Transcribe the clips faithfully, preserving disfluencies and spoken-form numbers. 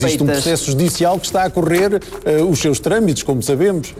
Existe um processo judicial que está a correr uh, os seus trâmites, como sabemos.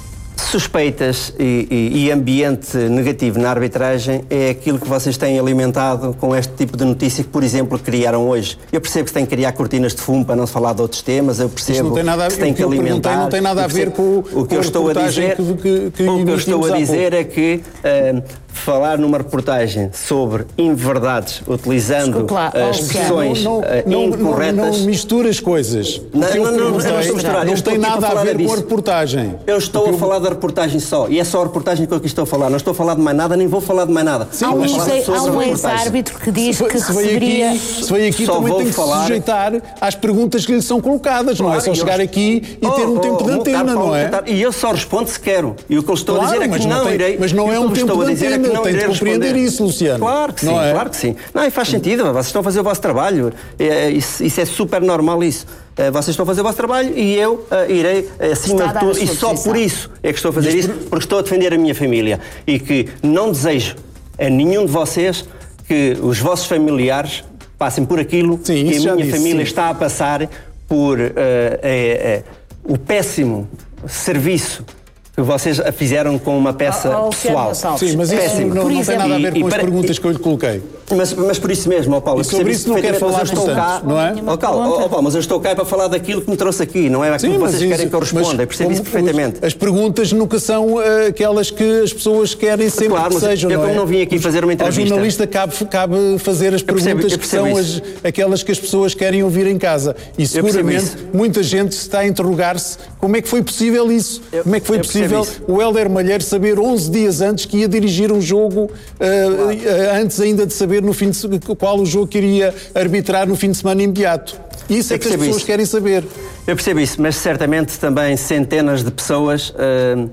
Suspeitas e, e, e ambiente negativo na arbitragem é aquilo que vocês têm alimentado com este tipo de notícia que, por exemplo, criaram hoje. Eu percebo que se tem que criar cortinas de fumo para não se falar de outros temas, eu percebo que se tem que alimentar. Não tem nada a ver com o que eu estou a dizer. Que, que, que o que eu estou a dizer é que uh, falar numa reportagem sobre inverdades, utilizando lá, uh, expressões não, não, uh, incorretas... Não, não, não misturas coisas. Não, não, não, não, não estou a misturar. Não tem nada a ver com a reportagem. Eu estou a falar da reportagem só, e é só a reportagem que eu aqui estou a falar. Não estou a falar de mais nada, nem vou falar de mais nada. Sim, há um ex-árbitro que diz que se veio receberia... aqui, se veio aqui também tem que se sujeitar às perguntas que lhe são colocadas, não é só chegar aqui e ter um tempo de antena, não é? E eu só respondo se quero. E o que eu estou a dizer é que não irei... Mas não é um tempo de antena, tem de compreender isso, Luciano. Claro que sim, claro que sim. Não, e faz sentido, vocês estão a fazer o vosso trabalho. Isso é super normal, isso. Vocês estão a fazer o vosso trabalho e eu uh, irei, acima de tudo, e só por isso é que estou a fazer isso, porque estou a defender a minha família e que não desejo a nenhum de vocês que os vossos familiares passem por aquilo sim, que a minha disse, família sim. está a passar por uh, é, é, o péssimo serviço que vocês a fizeram com uma peça oh, oh, pessoal. Sim, mas isso Péssimo. não, não tem nada a ver com e, as para, perguntas que eu lhe coloquei. Mas, mas por isso mesmo, ó Paulo... E sobre isso não quero falar bastante, cá, não é? Ó Paulo, oh, Paulo, mas eu estou cá para falar daquilo que me trouxe aqui, não é aquilo Sim, que vocês isso, querem que eu responda, eu percebo isso perfeitamente. As perguntas nunca são uh, aquelas que as pessoas querem sempre claro, que sejam, eu não é? Eu como não vim aqui fazer uma entrevista... Ao jornalista cabe, cabe fazer as perguntas percebo, que são as, aquelas que as pessoas querem ouvir em casa. E seguramente muita gente está a interrogar-se como é que foi possível isso? Eu, como é que foi possível o Hélder Malheiro saber onze dias antes que ia dirigir um jogo, uh, claro. uh, antes ainda de saber no fim de, qual o jogo que iria arbitrar no fim de semana imediato. Isso é que as pessoas isso. querem saber. Eu percebo isso, mas certamente também centenas de pessoas uh,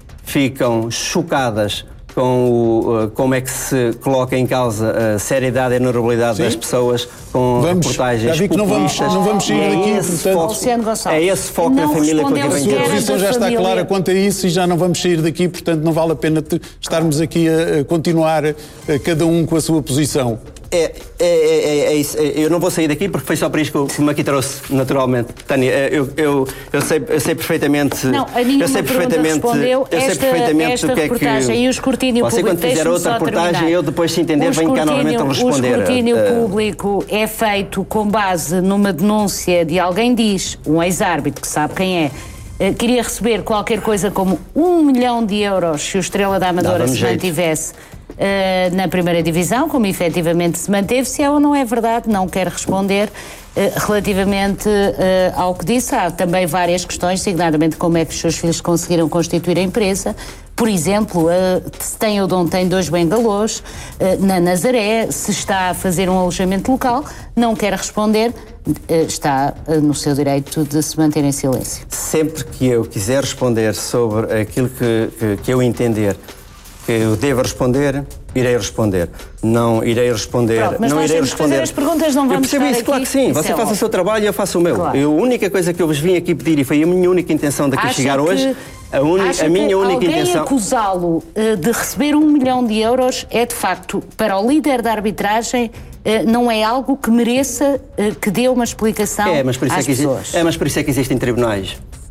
ficam chocadas com o, uh, como é que se coloca em causa a seriedade e a honorabilidade Sim. das pessoas com vamos, reportagens já vi que não vamos, não vamos sair é daqui, esse portanto, foco, é esse foco na família que eu A sua posição já está clara quanto a isso e já não vamos sair daqui, portanto não vale a pena estarmos aqui a, a continuar a, cada um com a sua posição. É, é, é, é isso. Eu não vou sair daqui porque foi só para isso que me aqui trouxe, naturalmente. Tânia, eu, eu, eu, sei, eu sei perfeitamente. Não, a nenhuma eu sei perfeitamente, respondeu eu sei esta, perfeitamente esta o que é que. E o escrutínio você, público. Quando fizer outra reportagem, terminar. eu depois, se entender, venho cá novamente a responder. O escrutínio uh, público é feito com base numa denúncia de alguém diz, um ex-árbitro que sabe quem é. Uh, queria receber qualquer coisa como um milhão de euros se o Estrela da Amadora se jeito. mantivesse. Uh, na primeira divisão, como efetivamente se manteve, se é ou não é verdade, não quero responder. Uh, relativamente uh, ao que disse, há também várias questões, designadamente como é que os seus filhos conseguiram constituir a empresa. Por exemplo, uh, se tem ou não tem dois bangalôs, uh, na Nazaré, se está a fazer um alojamento local, não quero responder, uh, está uh, no seu direito de se manter em silêncio. Sempre que eu quiser responder sobre aquilo que, que, que eu entender que eu devo responder, irei responder. Não irei responder. Pronto, mas não nós irei temos responder. Que fazer as perguntas, não vamos eu percebo isso, aqui. claro que sim. Você faz o seu trabalho e eu faço o meu. Claro. Eu, a única coisa que eu vos vim aqui pedir, e foi a minha única intenção daqui acha chegar que, hoje, a, uni, a minha única alguém intenção. Acusá-lo uh, de receber um milhão de euros é de facto, para o líder da arbitragem, uh, não é algo que mereça uh, que dê uma explicação é, mas por isso às é que pessoas. Existe, é, mas por isso é que existem tribunais.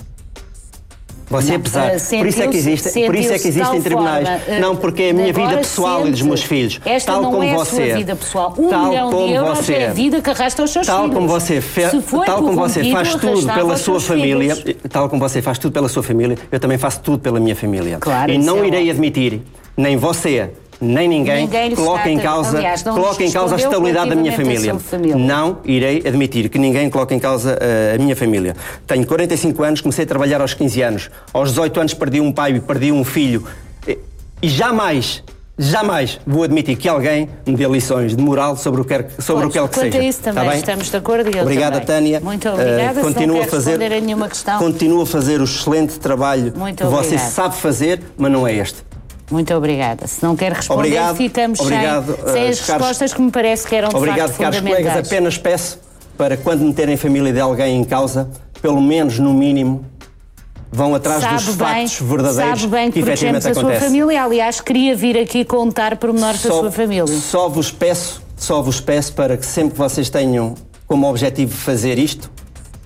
Você, não, apesar, uh, por isso é que existe, por isso é que existem tribunais. Forma, uh, não, porque é a minha vida pessoal sente, e dos meus filhos. Esta tal não como é a você, sua vida pessoal. Um tal milhão como de euros você, é a vida que arrasta os seus tal filhos. Como você fe, tal como você faz tudo pela sua família, filhos. tal como você faz tudo pela sua família, eu também faço tudo pela minha família. Claro, e não é irei óbvio. admitir, nem você, nem ninguém, ninguém coloque em causa, aliás, coloque em causa a estabilidade da minha família. família. Não irei admitir que ninguém coloque em causa uh, a minha família. Tenho quarenta e cinco anos, comecei a trabalhar aos quinze anos. Aos dezoito anos perdi um pai e perdi um filho. E, e jamais, jamais vou admitir que alguém me dê lições de moral sobre o que quer, sobre pois, o que, é que seja. Quanto a isso também tá estamos de acordo. E eu obrigada, também. Tânia. Muito obrigada. Uh, continua a fazer a nenhuma questão. Continua a fazer o excelente trabalho Muito que obrigada. você sabe fazer, mas não é este. Muito obrigada. Se não quer responder, obrigado, ficamos obrigado, sem, sem uh, as respostas caros, que me parece que eram de obrigado, facto caros fundamentais. colegas, apenas peço para quando meterem família de alguém em causa, pelo menos no mínimo, vão atrás sabe dos bem, factos verdadeiros sabe bem que, que efetivamente a sua acontecem. família. Aliás, queria vir aqui contar pormenores só, da sua família. Só vos peço, só vos peço para que sempre que vocês tenham como objetivo fazer isto,